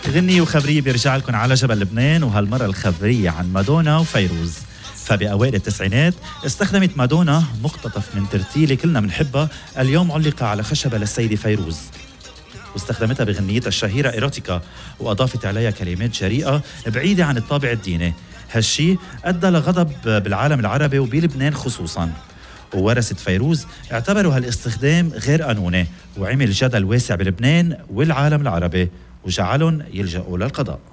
غنية وخبرية بيرجع لكم على جبل لبنان، وهالمرة الخبرية عن مادونا وفيروز. فبأوائل التسعينات استخدمت مادونا مقتطف من ترتيلة كلنا منحبها اليوم علق على خشبة للسيدة فيروز، واستخدمتها بغنيتها الشهيرة إيروتيكا، وأضافت عليها كلمات جريئة بعيدة عن الطابع الديني. هالشي أدى لغضب بالعالم العربي وبلبنان خصوصاً، وورثة فيروز اعتبروا هالاستخدام غير قانوني، وعمل جدل واسع بلبنان والعالم العربي وجعلهم يلجأوا للقضاء.